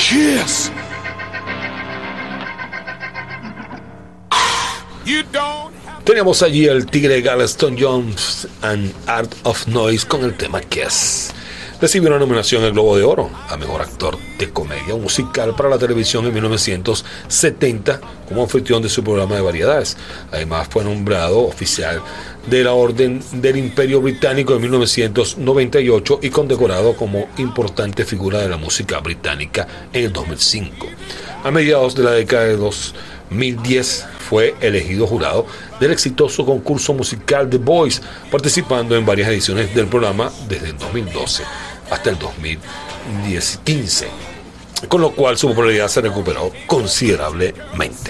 Kiss. Teníamos allí el tigre de Gales, Tom Jones and Art of Noise con el tema Kiss. Recibió una nominación al Globo de Oro a Mejor Actor de Comedia Musical para la televisión en 1970 como anfitrión de su programa de variedades. Además fue nombrado oficial de la Orden del Imperio Británico en 1998 y condecorado como importante figura de la música británica en el 2005. A mediados de la década de 2010 fue elegido jurado del exitoso concurso musical The Voice, participando en varias ediciones del programa desde el 2012 hasta el 2015, con lo cual su popularidad se recuperó considerablemente.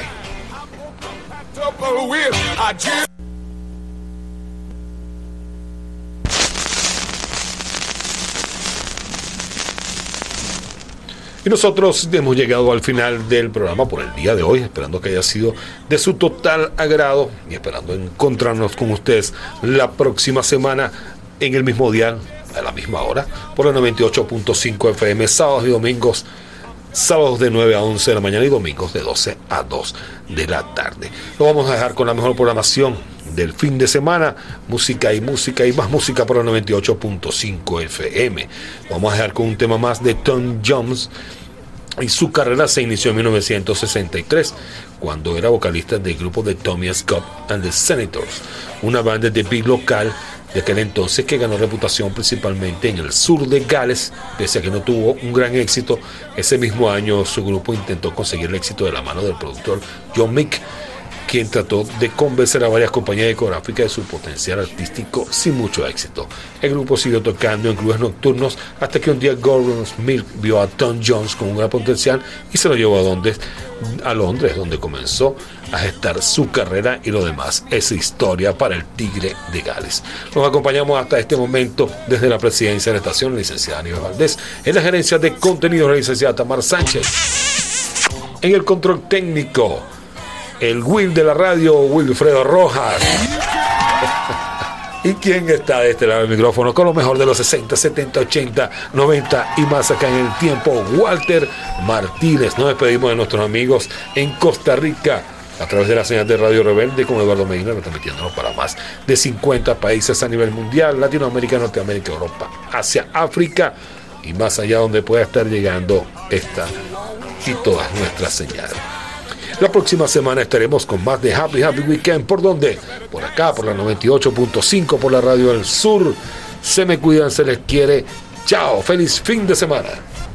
Y nosotros hemos llegado al final del programa por el día de hoy, esperando que haya sido de su total agrado y esperando encontrarnos con ustedes la próxima semana en el mismo día, a la misma hora, por el 98.5 FM, sábados y domingos, sábados de 9 a 11 de la mañana y domingos de 12 a 2 de la tarde. Lo vamos a dejar con la mejor programación del fin de semana, música y más música por el 98.5 FM. Vamos a dejar con un tema más de Tom Jones, y su carrera se inició en 1963 cuando era vocalista del grupo de Tommy Scott and the Senators, una banda de big local de aquel entonces que ganó reputación principalmente en el sur de Gales. Pese a que no tuvo un gran éxito, ese mismo año su grupo intentó conseguir el éxito de la mano del productor John Mick, quien trató de convencer a varias compañías discográficas de su potencial artístico sin mucho éxito. El grupo siguió tocando en clubes nocturnos hasta que un día Gordon Smith vio a Tom Jones con un gran potencial y se lo llevó a Londres, donde comenzó a gestar su carrera, y lo demás es historia para el tigre de Gales. Nos acompañamos hasta este momento desde la presidencia de la estación, la licenciada Aníbal Valdés, en la gerencia de contenido, la licenciada Tamar Sánchez, en el control técnico, el Will de la radio, Wilfredo Rojas. ¿Y quién está de este lado del micrófono con lo mejor de los 60, 70, 80, 90 y más acá en el tiempo? Walter Martínez. Nos despedimos de nuestros amigos en Costa Rica a través de la señal de Radio Rebelde con Eduardo Medina, transmitiéndonos para más de 50 países a nivel mundial: Latinoamérica, Norteamérica, Europa, Asia, África y más allá, donde pueda estar llegando esta y todas nuestras señales. La próxima semana estaremos con más de Happy Weekend. ¿Por dónde? Por acá, por la 98.5, por la Radio del Sur. Se me cuidan, se les quiere. Chao, feliz fin de semana.